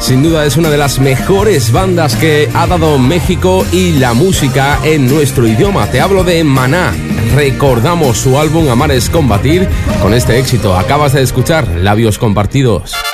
Sin duda es una de las mejores bandas que ha dado México y la música en nuestro idioma. Te hablo de Maná. Recordamos su álbum Amar es Combatir con este éxito. Acabas de escuchar Labios Compartidos.